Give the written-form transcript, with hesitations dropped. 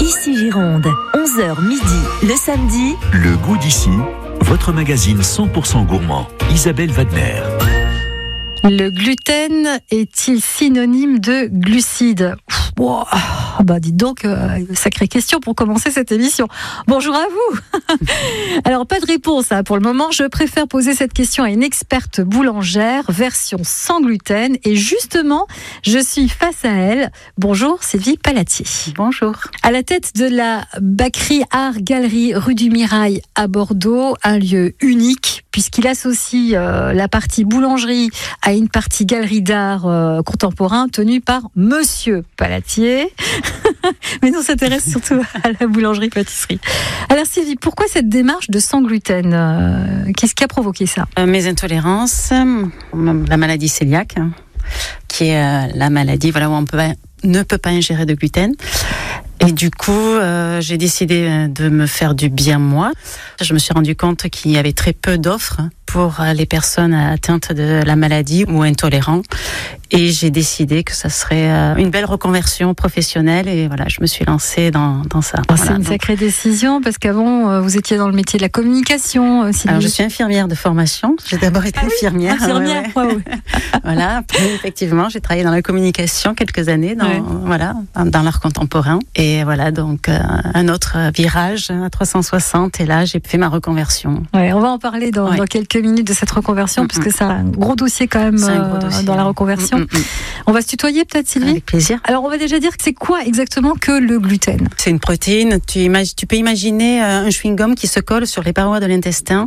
Ici Gironde, 11h midi, le samedi. Le goût d'ici, votre magazine 100% gourmand. Isabelle Wagner. Le gluten est-il synonyme de glucides ? Wow. Bah dites donc, sacrée question pour commencer cette émission. Bonjour à vous. Alors pas de réponse pour le moment. Je préfère poser cette question à une experte boulangère, version sans gluten. Et justement, je suis face à elle. Bonjour Sylvie Palatier. Bonjour. À la tête de la Bakery Art Galerie rue du Mirail à Bordeaux, un lieu unique puisqu'il associe la partie boulangerie à une partie galerie d'art contemporain tenue par Monsieur Palatier. Mais nous, on s'intéresse surtout à la boulangerie-pâtisserie. Alors Sylvie, pourquoi cette démarche de sans gluten ? Qu'est-ce qui a provoqué ça ? Mes intolérances, la maladie cœliaque, qui est la maladie où on ne peut pas ingérer de gluten. Et du coup, j'ai décidé de me faire du bien moi. Je me suis rendu compte qu'il y avait très peu d'offres pour les personnes atteintes de la maladie ou intolérants. Et j'ai décidé que ça serait une belle reconversion professionnelle. Et voilà, je me suis lancée dans ça. C'est une sacrée décision parce qu'avant, vous étiez dans le métier de la communication. Alors, je suis infirmière de formation. J'ai d'abord été infirmière. Infirmière, ouais. Voilà. Après, effectivement, j'ai travaillé dans la communication quelques années, dans l'art contemporain. Et voilà, donc un autre virage à 360. Et là, j'ai fait ma reconversion. Ouais, on va en parler dans quelques minutes de cette reconversion, puisque c'est un gros dossier quand même dans la reconversion. On va se tutoyer peut-être, Sylvie ? Avec plaisir. Alors, on va déjà dire que c'est quoi exactement que le gluten ? C'est une protéine. Tu peux imaginer un chewing-gum qui se colle sur les parois de l'intestin